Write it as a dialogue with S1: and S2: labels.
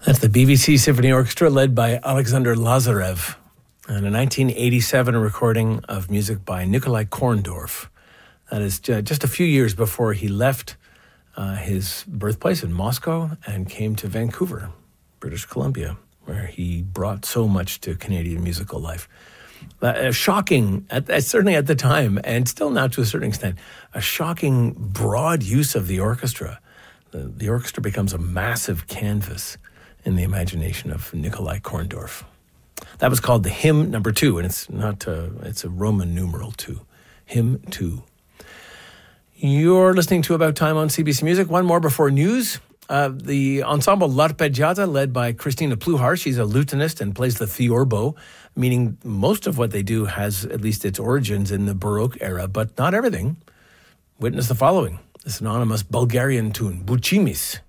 S1: That's the BBC Symphony Orchestra led by Alexander Lazarev, and a 1987 recording of music by Nikolai Korndorf. That is just a few years before he left his birthplace in Moscow and came to Vancouver, British Columbia, where he brought so much to Canadian musical life. Shocking, certainly at the time, and still now to a certain extent, a shocking broad use of the orchestra. The orchestra becomes a massive canvas in the imagination of Nikolai Korndorf. That was called the Hymn Number 2, and it's a Roman numeral 2. Hymn 2. You're listening to About Time on CBC Music. One more before news. The ensemble L'Arpeggiata, led by Christina Pluhar. She's a lutenist and plays the theorbo, meaning most of what they do has at least its origins in the Baroque era, but not everything. Witness the following. This anonymous Bulgarian tune, Buchimis.